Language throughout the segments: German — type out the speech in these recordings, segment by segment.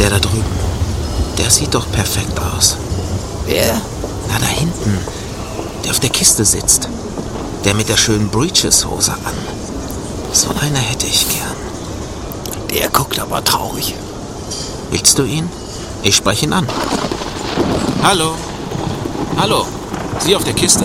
Der da drüben, der sieht doch perfekt aus. Wer? Na, da hinten, der auf der Kiste sitzt. Der mit der schönen Breeches-Hose an. So einer hätte ich gern. Der guckt aber traurig. Willst du ihn? Ich spreche ihn an. Hallo? Hallo? Sie auf der Kiste?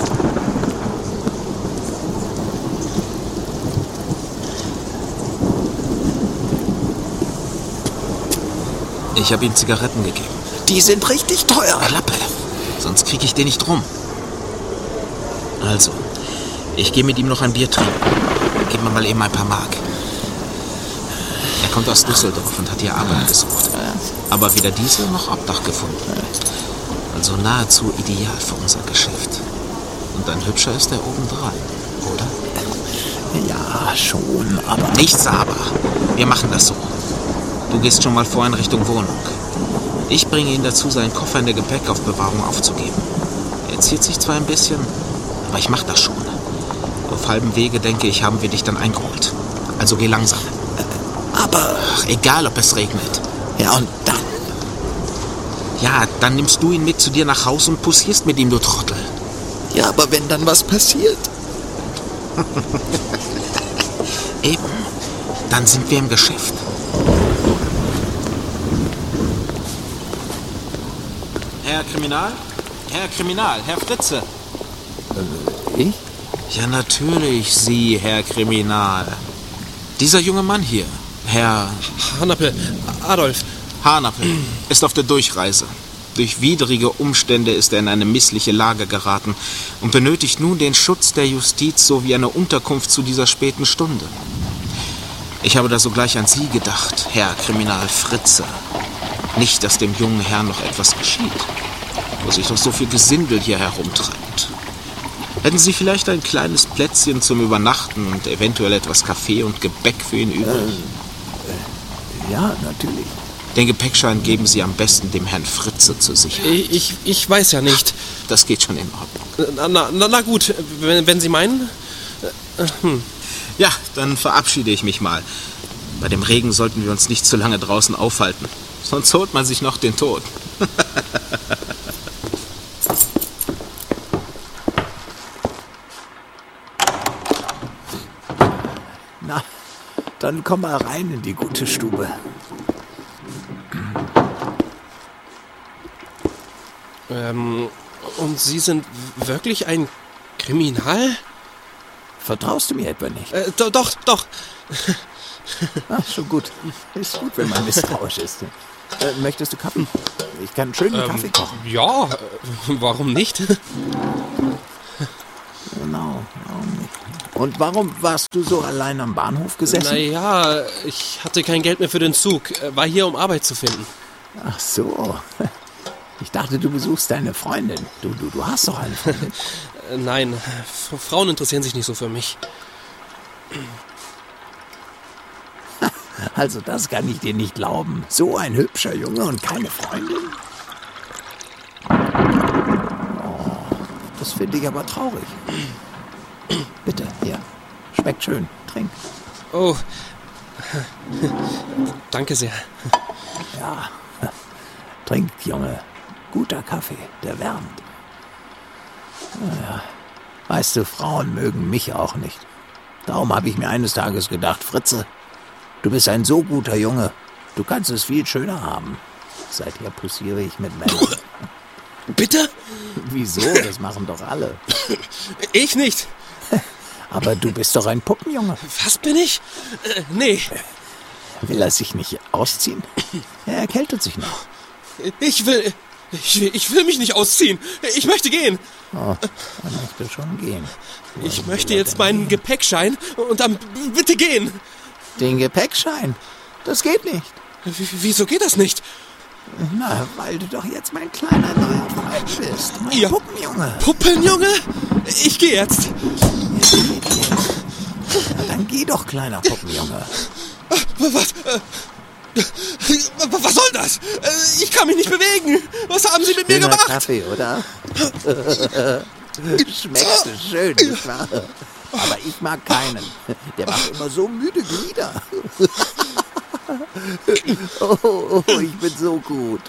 Ich habe ihm Zigaretten gegeben. Die sind richtig teuer. Klappe, sonst kriege ich den nicht rum. Also, ich gehe mit ihm noch ein Bier trinken. Gib mir mal eben ein paar Mark. Er kommt aus Düsseldorf und hat hier Arbeit gesucht. Aber weder diese noch Obdach gefunden. Also nahezu ideal für unser Geschäft. Und ein Hübscher ist er obendrein, oder? Ja, schon, aber... Nichts aber. Wir machen das so. Du gehst schon mal vor in Richtung Wohnung. Ich bringe ihn dazu, seinen Koffer in der Gepäckaufbewahrung aufzugeben. Er zieht sich zwar ein bisschen, aber ich mach das schon. Auf halbem Wege, denke ich, haben wir dich dann eingeholt. Also geh langsam. Aber... Ach, egal, ob es regnet. Ja, und dann? Ja, dann nimmst du ihn mit zu dir nach Haus und poussierst mit ihm, du Trottel. Ja, aber wenn dann was passiert? Eben. Dann sind wir im Geschäft. Herr Kriminal? Herr Kriminal, Herr Fritze. Ich? Ja, natürlich Sie, Herr Kriminal. Dieser junge Mann hier, Herr Hanappe, Adolf. Hanappe, ist auf der Durchreise. Durch widrige Umstände ist er in eine missliche Lage geraten und benötigt nun den Schutz der Justiz sowie eine Unterkunft zu dieser späten Stunde. Ich habe da sogleich an Sie gedacht, Herr Kriminal Fritze. Nicht, dass dem jungen Herrn noch etwas geschieht, wo sich doch so viel Gesindel hier herumtreibt. Hätten Sie vielleicht ein kleines Plätzchen zum Übernachten und eventuell etwas Kaffee und Gebäck für ihn übrig? Ja, natürlich. Den Gepäckschein geben Sie am besten dem Herrn Fritze zur Sicherheit. Ich weiß ja nicht. Das geht schon in Ordnung. Na gut, wenn Sie meinen. Ja, dann verabschiede ich mich mal. Bei dem Regen sollten wir uns nicht zu lange draußen aufhalten. Sonst holt man sich noch den Tod. Na, dann komm mal rein in die gute Stube. Und Sie sind wirklich ein Kriminal? Vertraust du mir etwa nicht? Doch. Ach, schon gut. Ist gut, wenn man misstrauisch ist. Möchtest du Kaffee? Ich kann einen schönen Kaffee kochen. Ja, warum nicht? Genau, warum nicht? Und warum warst du so allein am Bahnhof gesessen? Naja, ich hatte kein Geld mehr für den Zug. War hier, um Arbeit zu finden. Ach so. Ich dachte, du besuchst deine Freundin. Du hast doch eine Freundin. Nein, Frauen interessieren sich nicht so für mich. Also das kann ich dir nicht glauben. So ein hübscher Junge und keine Freundin? Oh, das finde ich aber traurig. Bitte, hier. Schmeckt schön. Trink. Oh, danke sehr. Ja, trink, Junge. Guter Kaffee, der wärmt. Naja, weißt du, Frauen mögen mich auch nicht. Darum habe ich mir eines Tages gedacht, Fritze, du bist ein so guter Junge. Du kannst es viel schöner haben. Seither poussiere ich mit Männern. Bitte? Wieso? Das machen doch alle. Ich nicht. Aber du bist doch ein Puppenjunge. Was bin ich? Nee. Will er sich nicht ausziehen? Er erkältet sich noch. Ich will mich nicht ausziehen. Ich möchte gehen. Oh, er möchte schon gehen. Ich möchte jetzt meinen Gepäckschein und dann bitte gehen. Den Gepäckschein? Das geht nicht. Wieso geht das nicht? Na, weil du doch jetzt mein kleiner neuer Freund bist. Mein Ja. Puppenjunge. Puppenjunge? Ich gehe jetzt. Na, dann geh doch, kleiner Puppenjunge. Was soll das? Ich kann mich nicht bewegen. Was haben Sie mit mir Schöner gemacht? Kaffee, oder? Schmeckst du schön, nicht wahr? Aber ich mag keinen. Der macht immer so müde Glieder. Oh, ich bin so gut.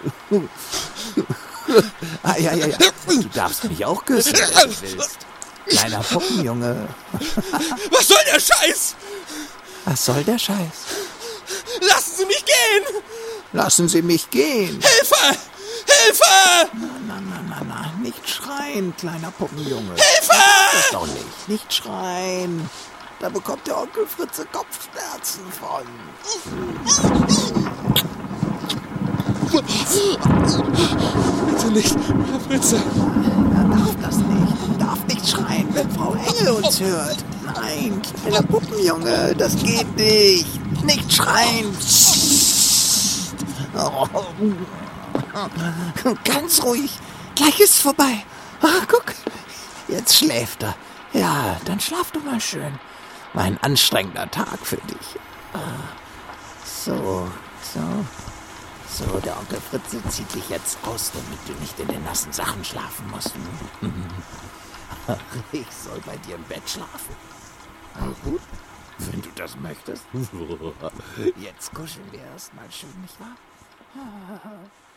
Ja. Du darfst mich auch küssen, wenn du willst. Kleiner Puppenjunge. Was soll der Scheiß? Was soll der Scheiß? Lassen Sie mich gehen! Lassen Sie mich gehen. Hilfe! Hilfe! Na, nicht schreien, kleiner Puppenjunge. Hilfe! Das doch nicht. Nicht schreien. Da bekommt der Onkel Fritze Kopfschmerzen von. Bitte nicht, Herr Fritze. Er darf das nicht. Er darf nicht schreien, wenn Frau Engel uns hört. Nein, kleiner Puppenjunge, das geht nicht. Nicht schreien. Oh. Ganz ruhig. Gleich ist's vorbei. Guck, jetzt schläft er. Ja, dann schlaf du mal schön. War ein anstrengender Tag für dich. So, der Onkel Fritze zieht dich jetzt aus, damit du nicht in den nassen Sachen schlafen musst. Ich soll bei dir im Bett schlafen. Na gut, wenn du das möchtest. Jetzt kuscheln wir erst mal schön, nicht wahr?